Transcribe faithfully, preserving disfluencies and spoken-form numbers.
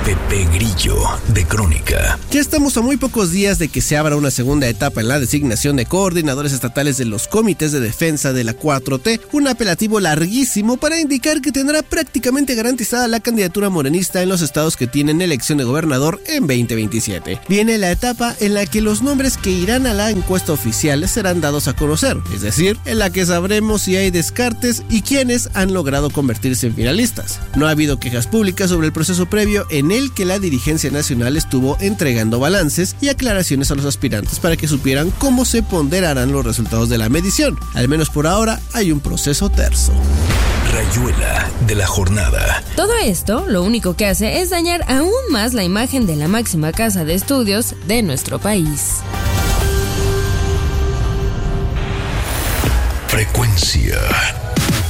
Pepe Grillo, de Crónica. Ya estamos a muy pocos días de que se abra una segunda etapa en la designación de coordinadores estatales de los comités de defensa de la cuatro T, un apelativo larguísimo para indicar que tendrá prácticamente garantizada la candidatura morenista en los estados que tienen elección de gobernador en veinte veintisiete. Viene la etapa en la que los nombres que irán a la encuesta oficial serán dados a conocer, es decir, en la que sabremos si hay descartes y quiénes han logrado convertirse en finalistas. No ha habido quejas públicas sobre el proceso previo en el que la dirigencia nacional estuvo entregando balances y aclaraciones a los aspirantes para que supieran cómo se ponderarán los resultados de la medición. Al menos por ahora hay un proceso terso. Rayuela de la jornada. Todo esto lo único que hace es dañar aún más la imagen de la máxima casa de estudios de nuestro país. Frecuencia